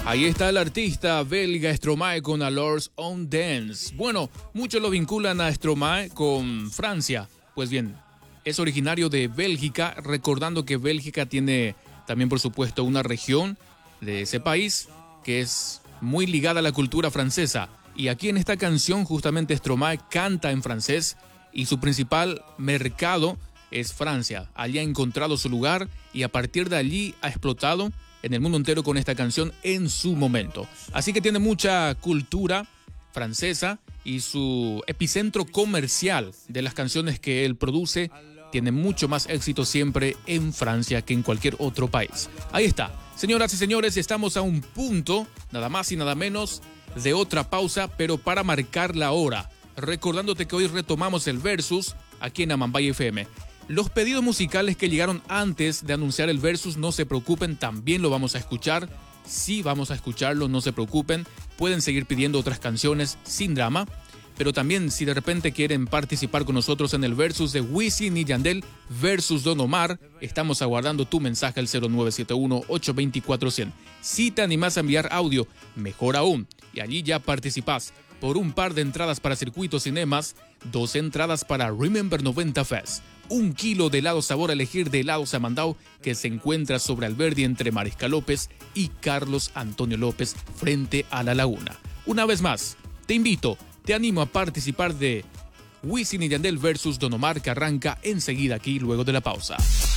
Ahí está el artista belga Stromae con Allures on Dance. Bueno, muchos lo vinculan a Stromae con Francia. Pues bien, es originario de Bélgica, recordando que Bélgica tiene también, por supuesto, una región de ese país que es muy ligada a la cultura francesa. Y aquí en esta canción justamente Stromae canta en francés y su principal mercado es Francia. Allí ha encontrado su lugar y a partir de allí ha explotado en el mundo entero con esta canción en su momento. Así que tiene mucha cultura francesa y su epicentro comercial de las canciones que él produce tiene mucho más éxito siempre en Francia que en cualquier otro país. Ahí está. Señoras y señores, estamos a un punto, nada más y nada menos, de otra pausa, pero para marcar la hora. Recordándote que hoy retomamos el Versus aquí en Amambay FM. Los pedidos musicales que llegaron antes de anunciar el Versus, no se preocupen, también lo vamos a escuchar. Sí, vamos a escucharlo, no se preocupen. Pueden seguir pidiendo otras canciones sin drama. Pero también, si de repente quieren participar con nosotros en el Versus de Wisin y Yandel versus Don Omar, estamos aguardando tu mensaje al 0971-824-100. Si te animás a enviar audio, mejor aún, y allí ya participás por un par de entradas para Circuito Cinemas, 2 entradas para Remember 90 Fest, 1 kilo de helado sabor a elegir de Helados Amandao, que se encuentra sobre Alberdi entre Mariscal López y Carlos Antonio López frente a la laguna. Una vez más, te invito, te animo a participar de Wisin y Yandel versus Don Omar, que arranca enseguida aquí luego de la pausa.